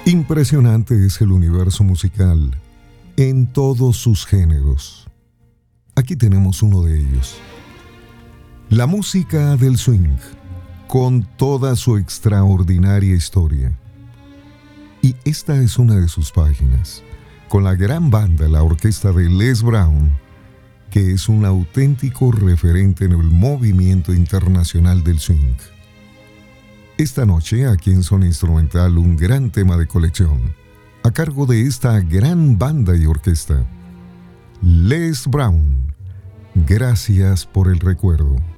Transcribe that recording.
Impresionante es el universo musical en todos sus géneros. Aquí tenemos uno de ellos. La música del swing, con toda su extraordinaria historia. Y esta es una de sus páginas, con la gran banda, la orquesta de Les Brown, que es un auténtico referente en el movimiento internacional del swing. Esta noche, aquí en Zona Instrumental, un gran tema de colección, a cargo de esta gran banda y orquesta, Les Brown. Gracias por el recuerdo.